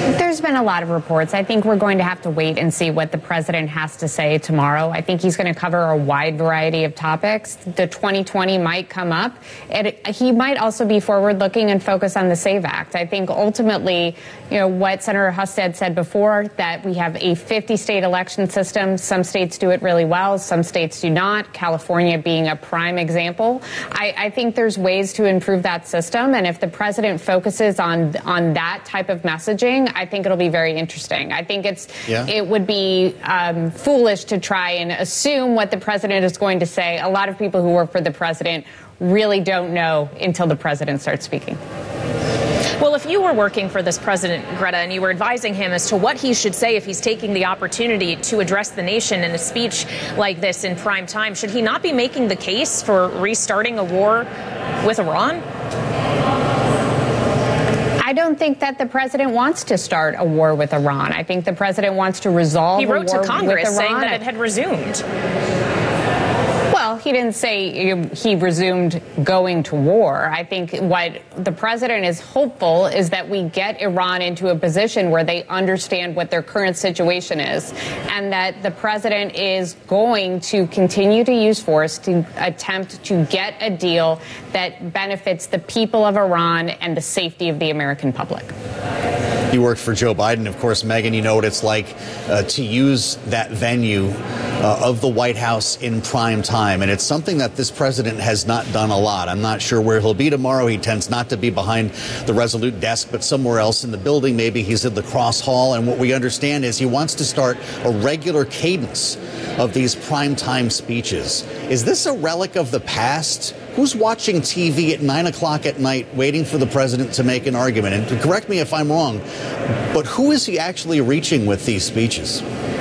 been a lot of reports. I think we're going to have to wait and see what the president has to say tomorrow. I think he's going to cover a wide variety of topics. The 2020 might come up. He might also be forward-looking and focus on the SAVE Act. I think ultimately, what Senator Husted said before, that we have a 50-state election system. Some states do it really well. Some states do not. California being a prime example. I think there's ways to improve that system. And if the president focuses on that type of messaging, I think it'll be very interesting. I think it would be foolish to try and assume what the president is going to say. A lot of people who work for the president really don't know until the president starts speaking. Well, if you were working for this president, Greta, and you were advising him as to what he should say if he's taking the opportunity to address the nation in a speech like this in prime time, should he not be making the case for restarting a war with Iran? I don't think that the president wants to start a war with Iran. I think the president wants to resolve a war with Iran. He wrote to Congress saying that it had resumed. Well, he didn't say he resumed going to war. I think what the president is hopeful is that we get Iran into a position where they understand what their current situation is, and that the president is going to continue to use force to attempt to get a deal that benefits the people of Iran and the safety of the American public. You worked for Joe Biden, of course, Megyn. You know what it's like to use that venue of the White House in prime time. And it's something that this president has not done a lot. I'm not sure where he'll be tomorrow. He tends not to be behind the Resolute desk, but somewhere else in the building. Maybe he's in the Cross Hall. And what we understand is he wants to start a regular cadence of these primetime speeches. Is this a relic of the past? Who's watching TV at 9 o'clock at night waiting for the president to make an argument? And correct me if I'm wrong, but who is he actually reaching with these speeches?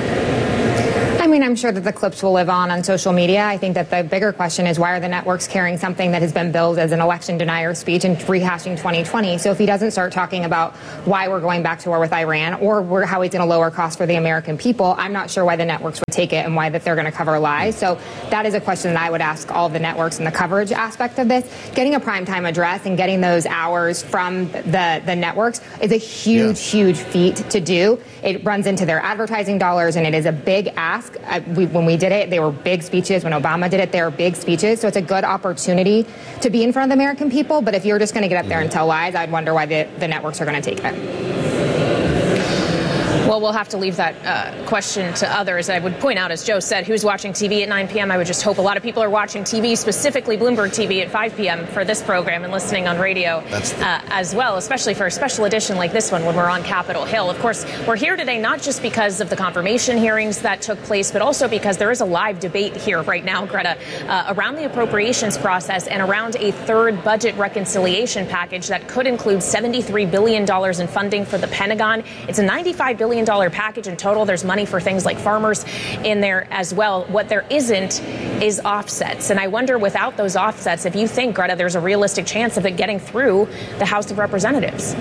I mean, I'm sure that the clips will live on social media. I think that the bigger question is, why are the networks carrying something that has been billed as an election denier speech and rehashing 2020? So if he doesn't start talking about why we're going back to war with Iran or how he's going to lower costs for the American people, I'm not sure why the networks would take it and why that they're going to cover lies. So that is a question that I would ask all of the networks and the coverage aspect of this. Getting a primetime address and getting those hours from the networks is a huge feat to do. It runs into their advertising dollars, and it is a big ask. When we did it, they were big speeches. When Obama did it, they were big speeches. So it's a good opportunity to be in front of the American people. But if you're just going to get up there and tell lies, I'd wonder why the networks are going to take it. Well, we'll have to leave that question to others. I would point out, as Joe said, who's watching TV at 9 p.m. I would just hope a lot of people are watching TV, specifically Bloomberg TV at 5 p.m. for this program and listening on radio as well, especially for a special edition like this one when we're on Capitol Hill. Of course, we're here today not just because of the confirmation hearings that took place, but also because there is a live debate here right now, Greta, around the appropriations process and around a third budget reconciliation package that could include $73 billion in funding for the Pentagon. It's a $95 billion package in total. There's money for things like farmers in there as well. What there isn't is offsets. And I wonder, without those offsets, if you think, Greta, there's a realistic chance of it getting through the House of Representatives.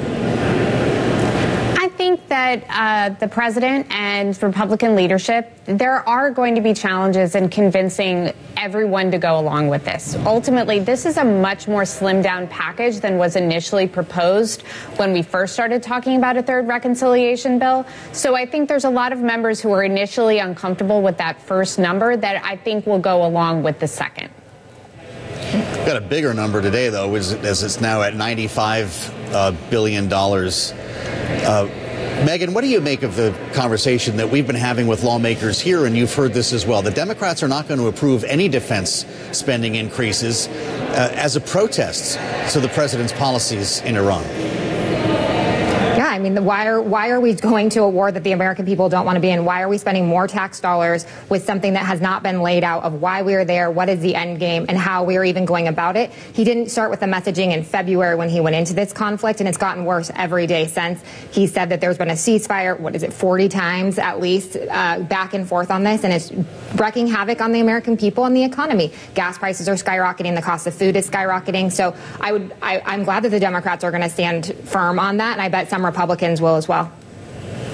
I think that the president and Republican leadership, there are going to be challenges in convincing everyone to go along with this. Ultimately, this is a much more slimmed down package than was initially proposed when we first started talking about a third reconciliation bill. So I think there's a lot of members who are initially uncomfortable with that first number that I think will go along with the second. Got a bigger number today, though, as it's now at $95 billion. Megyn, what do you make of the conversation that we've been having with lawmakers here, and you've heard this as well? The Democrats are not going to approve any defense spending increases as a protest to the president's policies in Iran. Yeah, I mean, why are we going to a war that the American people don't want to be in? Why are we spending more tax dollars with something that has not been laid out of why we are there, what is the end game, and how we are even going about it? He didn't start with the messaging in February when he went into this conflict, and it's gotten worse every day since. He said that there's been a ceasefire, 40 times at least, back and forth on this, and it's wreaking havoc on the American people and the economy. Gas prices are skyrocketing, the cost of food is skyrocketing. So I'm glad that the Democrats are going to stand firm on that, and I bet some Republicans will as well.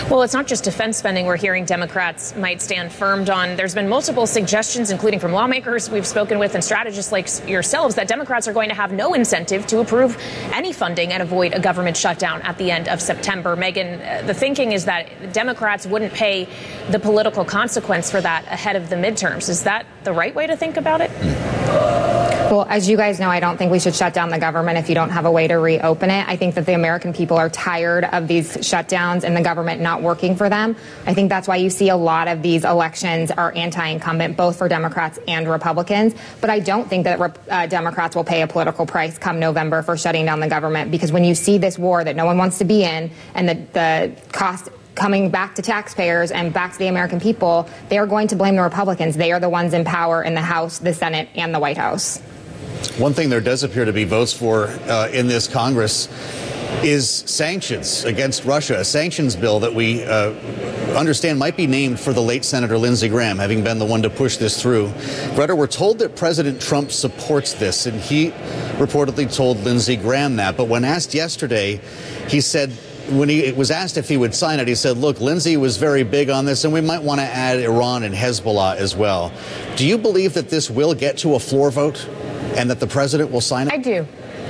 Well, it's not just defense spending we're hearing Democrats might stand firm on. There's been multiple suggestions, including from lawmakers we've spoken with and strategists like yourselves, that Democrats are going to have no incentive to approve any funding and avoid a government shutdown at the end of September. Megan, the thinking is that Democrats wouldn't pay the political consequence for that ahead of the midterms. Is that the right way to think about it? Well, as you guys know, I don't think we should shut down the government if you don't have a way to reopen it. I think that the American people are tired of these shutdowns and the government not working for them. I think that's why you see a lot of these elections are anti-incumbent, both for Democrats and Republicans. But I don't think that Democrats will pay a political price come November for shutting down the government, because when you see this war that no one wants to be in and the cost coming back to taxpayers and back to the American people, they are going to blame the Republicans. They are the ones in power in the House, the Senate, and the White House. One thing there does appear to be votes for in this Congress is sanctions against Russia, a sanctions bill that we understand might be named for the late Senator Lindsey Graham, having been the one to push this through. Greta, we're told that President Trump supports this, and he reportedly told Lindsey Graham that. But when asked yesterday, he said, when he was asked if he would sign it, he said, look, Lindsey was very big on this, and we might want to add Iran and Hezbollah as well. Do you believe that this will get to a floor vote and that the president will sign it? I do.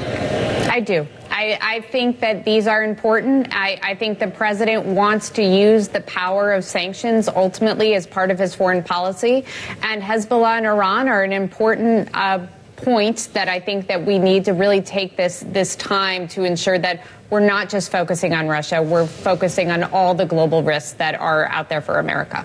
I think that these are important. I think the president wants to use the power of sanctions ultimately as part of his foreign policy. And Hezbollah and Iran are an important point that I think that we need to really take this time to ensure that we're not just focusing on Russia, we're focusing on all the global risks that are out there for America.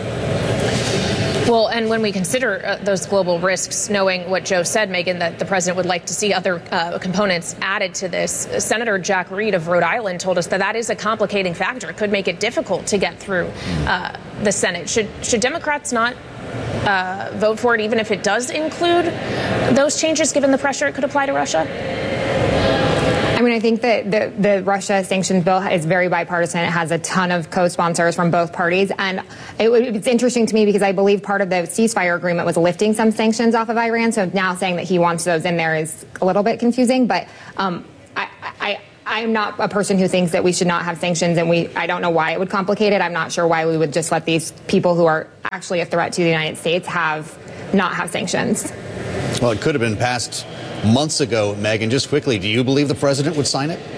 Well, and when we consider those global risks, knowing what Joe said, Megan, that the president would like to see other components added to this, Senator Jack Reed of Rhode Island told us that that is a complicating factor. It could make it difficult to get through the Senate. Should Democrats not vote for it, even if it does include those changes, given the pressure it could apply to Russia? I mean, I think that the Russia sanctions bill is very bipartisan. It has a ton of co-sponsors from both parties. And it's interesting to me because I believe part of the ceasefire agreement was lifting some sanctions off of Iran. So now saying that he wants those in there is a little bit confusing. But I'm not a person who thinks that we should not have sanctions, and I don't know why it would complicate it. I'm not sure why we would just let these people who are actually a threat to the United States not have sanctions. Well, it could have been passed months ago. Megan, just quickly, do you believe the president would sign it?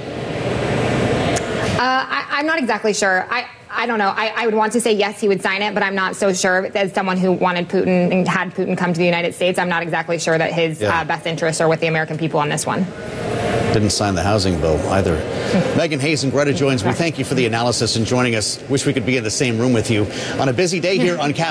I'm not exactly sure. I don't know. I would want to say yes, he would sign it, but I'm not so sure. As someone who wanted Putin and had Putin come to the United States, I'm not exactly sure that his best interests are with the American people on this one. Didn't sign the housing bill either. Megan Hayes and Greta Joins, we thank you for the analysis and joining us. Wish we could be in the same room with you on a busy day here on Capitol.